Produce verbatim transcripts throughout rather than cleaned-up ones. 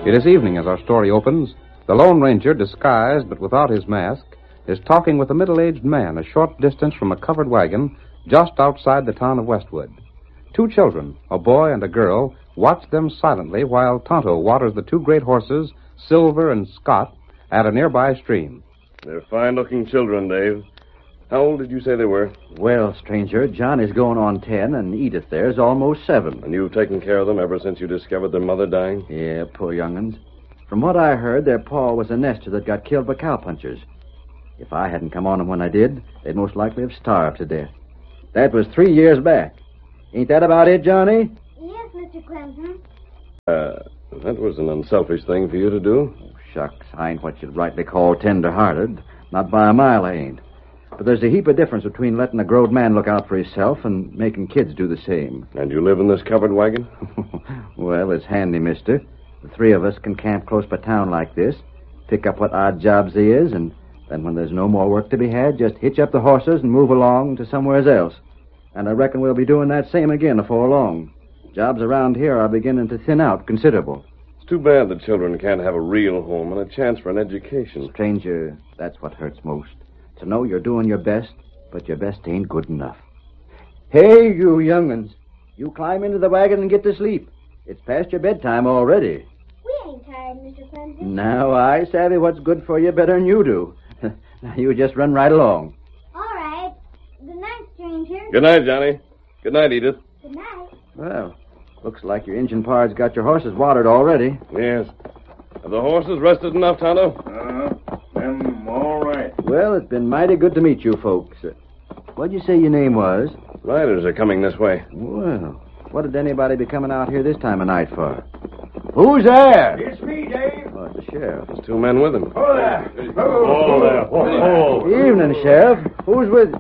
It is evening as our story opens. The Lone Ranger, disguised but without his mask, is talking with a middle-aged man a short distance from a covered wagon just outside the town of Westwood. Two children, a boy and a girl, watch them silently while Tonto waters the two great horses, Silver and Scott, at a nearby stream. They're fine-looking children, Dave. How old did you say they were? Well, stranger, John is going on ten, and Edith there's almost seven. And you've taken care of them ever since you discovered their mother dying? Yeah, poor young'uns. From what I heard, their pa was a nester that got killed by cowpunchers. If I hadn't come on them when I did, they'd most likely have starved to death. That was three years back. Ain't that about it, Johnny? Yes, Mister Clemson. Uh, that was an unselfish thing for you to do. Oh, shucks, I ain't what you'd rightly call tender-hearted. Not by a mile I ain't. But there's a heap of difference between letting a growed man look out for himself and making kids do the same. And you live in this covered wagon? Well, it's handy, mister. The three of us can camp close by town like this, pick up what odd jobs there is, and then when there's no more work to be had, just hitch up the horses and move along to somewheres else. And I reckon we'll be doing that same again afore long. Jobs around here are beginning to thin out considerable. It's too bad the children can't have a real home and a chance for an education. Stranger, that's what hurts most. To know you're doing your best, but your best ain't good enough. Hey, you young'uns. You climb into the wagon and get to sleep. It's past your bedtime already. We ain't tired, Mister Clemson. Now, I savvy what's good for you better than you do. Now, you just run right along. All right. Good night, stranger. Good night, Johnny. Good night, Edith. Good night. Well, looks like your engine par's got your horses watered already. Yes. Have the horses rested enough, Tonto? Uh, them all right. Well, it's been mighty good to meet you folks. Uh, what'd you say your name was? Riders are coming this way. Well, what did anybody be coming out here this time of night for? Who's there? It's me, Dave. Oh, it's the sheriff. There's two men with him. Oh, there. Oh, there. Oh, oh. Evening, Sheriff. Who's with...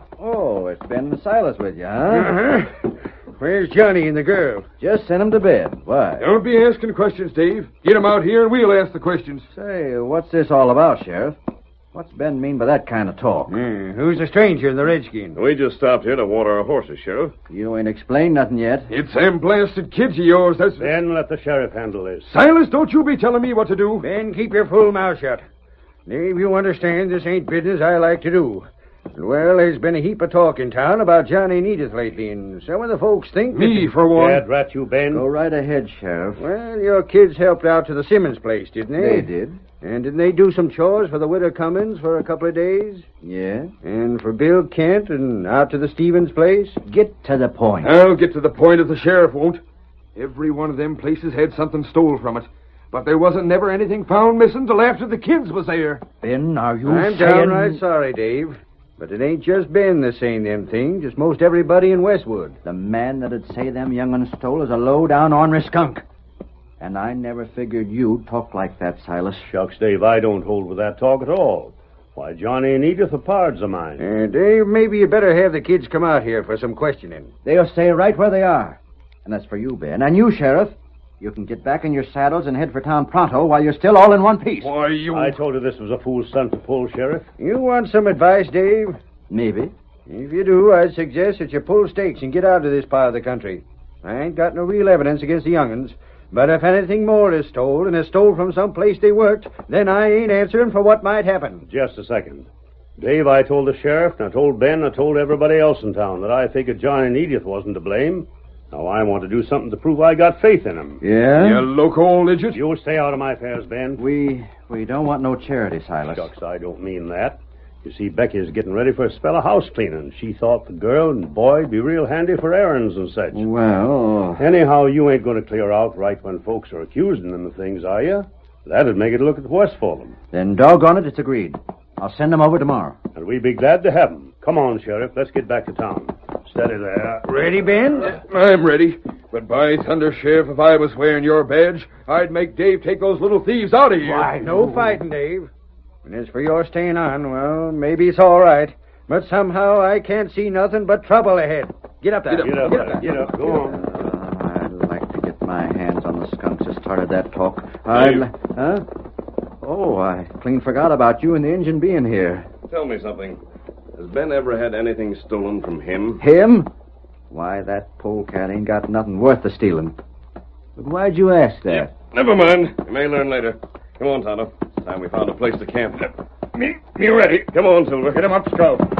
Oh, it's Ben and Silas with you, huh? Uh-huh. Where's Johnny and the girl? Just sent them to bed. Why? Don't be asking questions, Dave. Get them out here and we'll ask the questions. Say, what's this all about, Sheriff? What's Ben mean by that kind of talk? Mm, who's the stranger and the redskin? We just stopped here to water our horses, Sheriff. You ain't explained nothing yet. It's them blasted kids of yours, that's... Ben, let the sheriff handle this. Silas, don't you be telling me what to do. Ben, keep your fool mouth shut. Dave, you understand this ain't business I like to do. Well, there's been a heap of talk in town about Johnny and Edith lately, and some of the folks think that... Me, for one. Gad, rat you, Ben. Go right ahead, Sheriff. Well, your kids helped out to the Simmons place, didn't they? They did. And didn't they do some chores for the widow Cummins for a couple of days? Yeah? And for Bill Kent and out to the Stevens place? Get to the point. I'll get to the point if the sheriff won't. Every one of them places had something stole from it. But there wasn't never anything found missing till after the kids was there. Ben, are you I'm saying... downright sorry, Dave. But it ain't just Ben that's saying them things. It's most everybody in Westwood. The man that'd say them young'uns stole is a low-down ornery skunk. And I never figured you'd talk like that, Silas. Shucks, Dave, I don't hold with that talk at all. Why, Johnny and Edith are pards of mine. Uh, Dave, maybe you better have the kids come out here for some questioning. They'll stay right where they are. And that's for you, Ben. And you, Sheriff. You can get back in your saddles and head for town pronto while you're still all in one piece. Why, you... I told her this was a fool's stunt to pull, Sheriff. You want some advice, Dave? Maybe. If you do, I'd suggest that you pull stakes and get out of this part of the country. I ain't got no real evidence against the young'uns. But if anything more is stole, and is stole from some place they worked, then I ain't answering for what might happen. Just a second. Dave, I told the sheriff, and I told Ben, and I told everybody else in town that I figured Johnny and Edith wasn't to blame. Now, I want to do something to prove I got faith in them. Yeah? You loco old idiot. You'll stay out of my affairs, Ben. We we don't want no charity, Silas. Shucks, I don't mean that. You see, Becky's getting ready for a spell of house cleaning. She thought the girl and boy'd be real handy for errands and such. Well... Anyhow, you ain't going to clear out right when folks are accusing them of things, are you? That'd make it look worse for them. Then doggone it, it's agreed. I'll send them over tomorrow. And we'd be glad to have them. Come on, Sheriff. Let's get back to town. Steady there. Ready, Ben? I'm ready. But by thunder, Sheriff, if I was wearing your badge, I'd make Dave take those little thieves out of here. Why, no fighting, Dave. And as for your staying on, well, maybe it's all right. But somehow I can't see nothing but trouble ahead. Get up there. Get up, get up. Get up. Go on. Uh, I'd like to get my hands on the skunks that started that talk. I'd li- Huh? Oh, I clean forgot about you and the engine being here. Tell me something. Has Ben ever had anything stolen from him? Him? Why, that polecat ain't got nothing worth the stealing. But why'd you ask that? Yeah, never mind. You may learn later. Come on, Tonto. It's time we found a place to camp. Me, me ready. Come on, Silver. Get him up, Scout.